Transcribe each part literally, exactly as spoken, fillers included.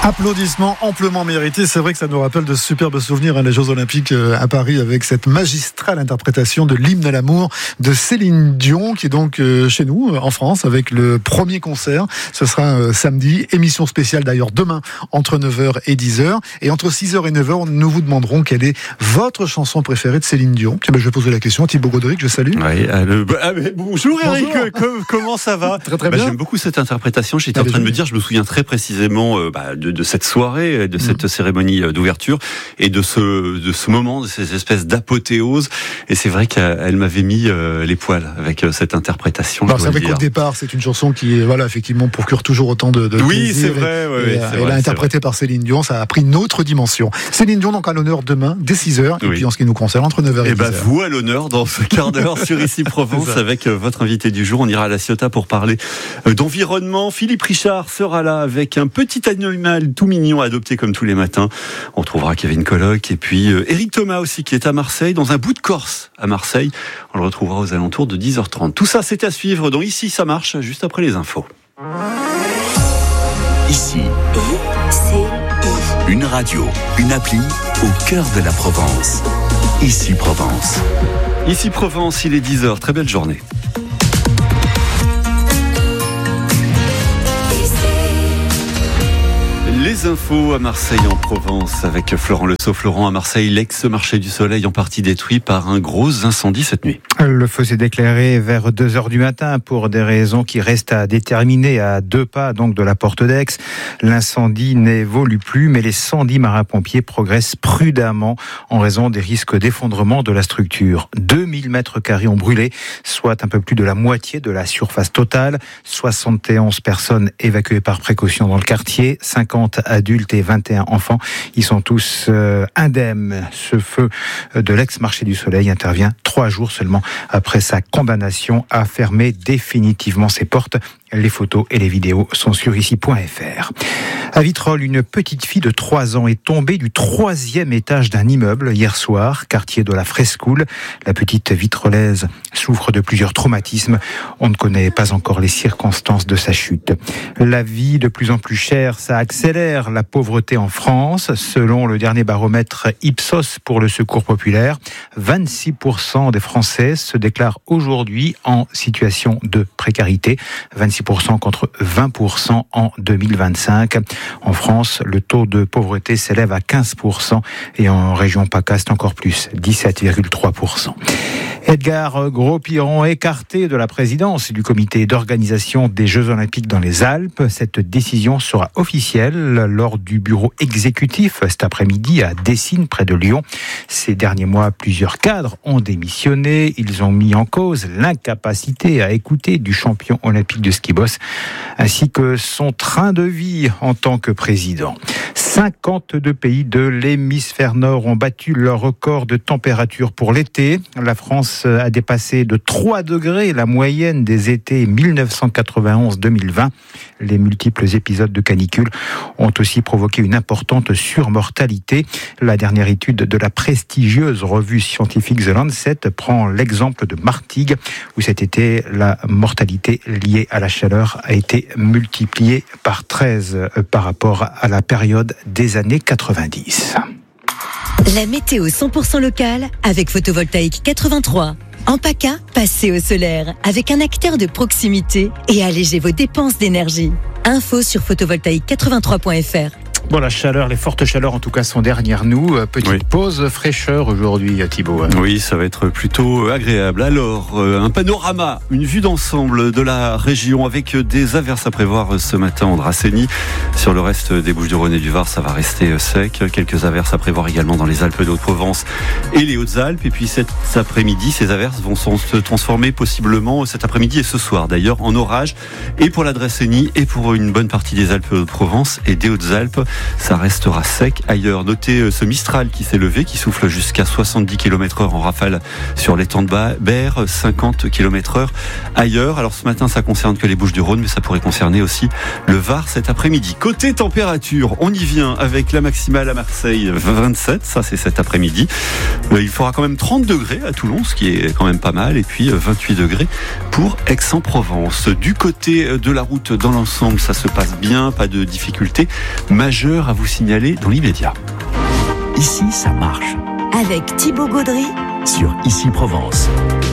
Applaudissements amplement mérités. C'est vrai que ça nous rappelle de superbes souvenirs, hein, les Jeux Olympiques à Paris, avec cette magistrale interprétation de l'hymne à l'amour de Céline Dion, qui est donc chez nous, en France, avec le premier concert. Ce sera samedi. Émission spéciale d'ailleurs demain, entre neuf heures et dix heures. Et entre six heures et neuf heures, nous vous demanderons quelle est votre chanson préférée de Céline Dion. Tiens, ben, je vais poser la question à Thibaut Godric, je salue. Oui, euh, le... ah, mais bonjour Eric, bonjour. Comment ça va? Très très bah, bien. J'aime beaucoup cette interprétation. J'étais en train de me dire, je me souviens très précisément euh, bah, de, de cette soirée, de cette mmh. cérémonie d'ouverture et de ce, de ce moment, de ces espèces d'apothéose. Et c'est vrai qu'elle m'avait mis euh, les poils avec euh, cette interprétation. Bah, c'est vrai qu'au départ, c'est une chanson qui, voilà, effectivement, procure toujours autant de, de oui, plaisir. C'est vrai, et, ouais, et, c'est elle vrai, a interprété par Céline Dion, ça a pris une autre dimension. Céline Dion, donc à l'honneur demain, dès six heures. Oui. Et puis en ce qui nous concerne, entre neuf heures et, et dix heures. Et bah, vous à l'honneur dans ce quart d'heure sur Ici Provence avec euh, votre invité du jour. On ira à La Ciotat pour parler euh, d'environnement. Philippe Richard sera là avec un petit animal tout mignon adopté comme tous les matins. On retrouvera Kevin Colloc et puis euh, Eric Thomas aussi qui est à Marseille, dans un bout de Corse à Marseille. On le retrouvera aux alentours de dix heures trente. Tout ça, c'est à suivre dans Ici, ça marche, juste après les infos. Ici, c'est une radio, une appli au cœur de la Provence. Ici Provence. Ici Provence, il est dix heures. Très belle journée. Les infos à Marseille en Provence avec Florent Le Sceau. Florent, à Marseille, l'ex-marché du Soleil en partie détruit par un gros incendie cette nuit. Le feu s'est déclaré vers deux heures du matin pour des raisons qui restent à déterminer, à deux pas donc de la porte d'Aix. L'incendie n'évolue plus, mais les cent dix marins-pompiers progressent prudemment en raison des risques d'effondrement de la structure. deux mille mètres carrés ont brûlé, soit un peu plus de la moitié de la surface totale. soixante et onze personnes évacuées par précaution dans le quartier, cinquante adultes et vingt et un enfants. Ils sont tous euh, indemnes. Ce feu de l'ex-marché du Soleil intervient trois jours seulement après sa condamnation à fermer définitivement ses portes. Les photos et les vidéos sont sur ici point f r. À Vitrolles, une petite fille de trois ans est tombée du troisième étage d'un immeuble hier soir, quartier de la Frescoule. La petite vitrolaise souffre de plusieurs traumatismes. On ne connaît pas encore les circonstances de sa chute. La vie de plus en plus chère, ça accélère la pauvreté en France. Selon le dernier baromètre Ipsos pour le Secours populaire, vingt-six pour cent des Français se déclarent aujourd'hui en situation de précarité. vingt-six pour cent contre vingt pour cent en deux mille vingt-cinq. En France, le taux de pauvreté s'élève à quinze pour cent et en région PACA, c'est encore plus, dix-sept virgule trois pour cent. Edgar Gros-Piron écarté de la présidence du comité d'organisation des Jeux Olympiques dans les Alpes. Cette décision sera officielle lors du bureau exécutif cet après-midi à Dessines, près de Lyon. Ces derniers mois, plusieurs cadres ont démissionné. Ils ont mis en cause l'incapacité à écouter du champion olympique de ski boss, ainsi que son train de vie en tant que président. cinquante-deux pays de l'hémisphère nord ont battu leur record de température pour l'été. La France a dépassé de trois degrés la moyenne des étés dix-neuf cent quatre-vingt-onze à deux mille vingt. Les multiples épisodes de canicule ont aussi provoqué une importante surmortalité. La dernière étude de la prestigieuse revue scientifique The Lancet prend l'exemple de Martigues, où cet été, la mortalité liée à la chaleur a été multipliée par treize par rapport à la période des années quatre-vingt-dix. La météo cent pour cent locale avec Photovoltaïque quatre-vingt-trois. En PACA, passez au solaire avec un acteur de proximité et allégez vos dépenses d'énergie. Info sur photovoltaïque quatre-vingt-trois point f r. Bon, la chaleur, les fortes chaleurs en tout cas sont derrière nous. Petite oui. pause fraîcheur aujourd'hui, Thibaut. Oui, ça va être plutôt agréable. Alors, un panorama, une vue d'ensemble de la région avec des averses à prévoir ce matin en Dracénie. Sur le reste des Bouches-du-Rhône et du Var, ça va rester sec. Quelques averses à prévoir également dans les Alpes de Haute-Provence et les Hautes-Alpes. Et puis cet après-midi, ces averses vont se transformer possiblement cet après-midi et ce soir d'ailleurs en orage. Et pour la Dracénie et pour une bonne partie des Alpes de Haute-Provence et des Hautes-Alpes. Ça restera sec ailleurs. Notez ce Mistral qui s'est levé, qui souffle jusqu'à soixante-dix kilomètres heure en rafale sur l'étang de Berre, cinquante kilomètres heure ailleurs. Alors ce matin, ça concerne que les Bouches-du-Rhône, mais ça pourrait concerner aussi le Var cet après-midi. Côté température, on y vient avec la maximale à Marseille, vingt-sept, ça c'est cet après-midi. Il fera quand même trente degrés à Toulon, ce qui est quand même pas mal, et puis vingt-huit degrés pour Aix-en-Provence. Du côté de la route, dans l'ensemble, ça se passe bien, pas de difficultés majeures. majeur à vous signaler dans l'immédiat. Ici, ça marche. Avec Thibaut Gaudry Sur Ici Provence.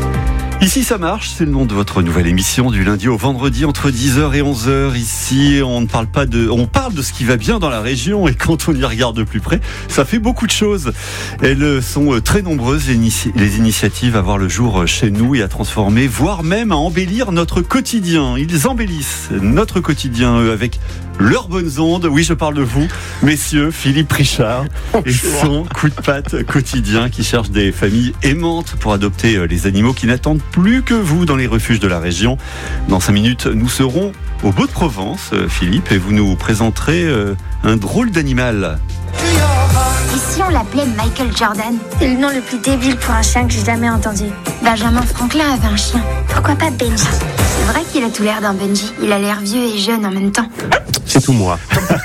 Ici ça marche, c'est le nom de votre nouvelle émission du lundi au vendredi entre dix heures et onze heures. Ici, on ne parle pas de, on parle de ce qui va bien dans la région et quand on y regarde de plus près, ça fait beaucoup de choses. Elles sont très nombreuses, les, inici- les initiatives à voir le jour chez nous et à transformer, voire même à embellir notre quotidien. Ils embellissent notre quotidien eux, avec leurs bonnes ondes. Oui, je parle de vous, messieurs, Philippe Richard et son coup de patte quotidien qui cherche des familles aimantes pour adopter les animaux qui n'attendent plus que vous dans les refuges de la région. Dans cinq minutes, nous serons au Beau de Provence, Philippe, et vous nous présenterez euh, un drôle d'animal. Ici, on l'appelait Michael Jordan. C'est le nom le plus débile pour un chien que j'ai jamais entendu. Benjamin Franklin avait un chien. Pourquoi pas Benji? C'est vrai qu'il a tout l'air d'un Benji. Il a l'air vieux et jeune en même temps. C'est tout moi.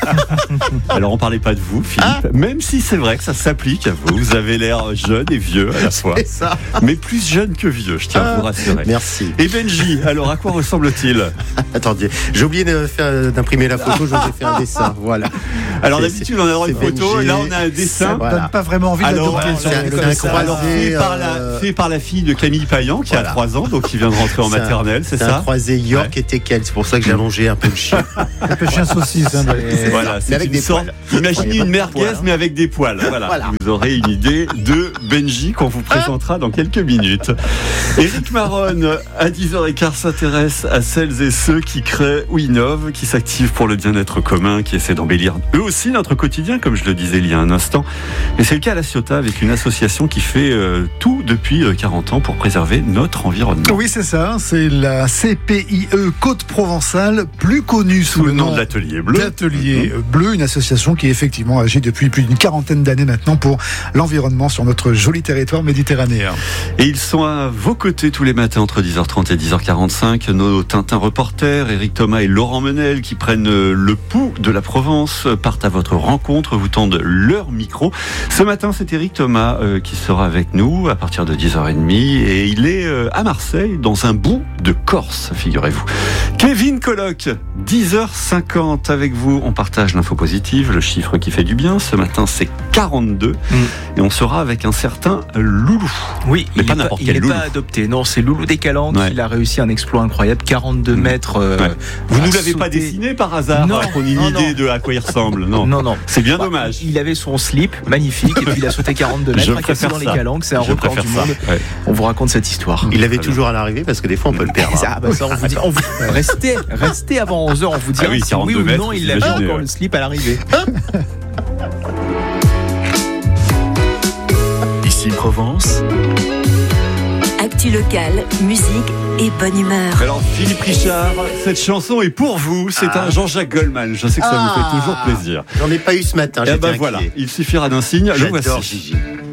Alors, on parlait pas de vous, Philippe, ah même si c'est vrai que ça s'applique à vous. Vous avez l'air jeune et vieux à la fois. C'est ça. Mais plus jeune que vieux, je tiens ah, à vous rassurer. Merci. Et Benji, alors à quoi ressemble-t-il? Attendez, j'ai oublié de faire, d'imprimer la photo, je vous ai fait un dessin. Voilà. Alors c'est, d'habitude, on a droit une photo, et là, on a un dessin. Ça voilà. donne pas vraiment envie alors, d'adopter. C'est, c'est, c'est, c'est alors, fait, par la, euh... fait par la fille de Camille Payan, qui voilà. a trois ans, donc qui vient de rentrer en c'est maternelle, c'est, c'est ça? C'est un croisé York ouais. et Teckel, c'est pour ça que j'ai allongé un peu le chien. Un peu de chien saucisse. Hein, c'est voilà, c'est avec une des sorte. Poils. Imaginez une merguez, poils, hein. mais avec des poils. Voilà. voilà. Vous aurez une idée de Benji qu'on vous présentera dans quelques minutes. Éric Maronne, à dix heures quinze, s'intéresse à celles et ceux qui créent ou innovent, qui s'activent pour le bien-être commun, qui essaient d'embellir eux aussi notre quotidien, comme je le disais il y a un instant. Et c'est le cas à La Ciotat, avec une association qui fait euh, tout depuis quarante ans pour préserver notre environnement. Oui, c'est ça. C'est la C P I E Côte Provençale, plus connue sous, sous le nom, nom de l'Atelier Bleu. L'Atelier mmh. Bleu, une association qui effectivement agit depuis plus d'une quarantaine d'années maintenant pour l'environnement sur notre joli territoire méditerranéen. Et ils sont à vos côtés tous les matins entre dix heures trente et dix heures quarante-cinq. Nos Tintin reporters, Éric Thomas et Laurent Menel, qui prennent le pouls de la Provence, partent à votre rencontre, vous tendent leur micro. Ce matin, c'est Éric Thomas euh, qui sera avec nous à partir de dix heures trente et il est euh, à Marseille, dans un bout de Corse, figurez-vous. Kevin Colloque, dix heures cinquante avec vous. On partage l'info positive, le chiffre qui fait du bien. Ce matin, c'est quarante-deux. Mmh. Et on sera avec un certain Loulou. Oui, mais il pas n'est n'importe pas, quel il Loulou. n'est pas adopté. Non, c'est Loulou des Calanques. Ouais. Il a réussi un exploit incroyable. quarante-deux mmh. mètres. Euh, ouais. Vous ne nous l'avez sauter. pas dessiné par hasard, non, pour une non, idée non. de à quoi il ressemble. Non, non, non. C'est bien bah, dommage. Il avait son slip magnifique et puis il a sauté quarante-deux mètres. Je a cassé dans ça. les Calanques. C'est un Je record du monde. Ouais. On vous raconte cette histoire. Il l'avait toujours à l'arrivée parce que des fois on peut le perdre. Ah, bah, ça, on vous dit, on vous, restez, restez avant onze heures. On vous dit ah oui, si oui ou mètres, non il avait encore ouais. le slip à l'arrivée. Ici Provence. Actu locale, musique et bonne humeur. Alors Philippe Richard, cette chanson est pour vous. C'est ah. un Jean-Jacques Goldman. Je sais que ça ah. vous fait toujours plaisir. J'en ai pas eu ce matin. Et ben voilà, il suffira d'un signe. J'adore le voici. Gigi.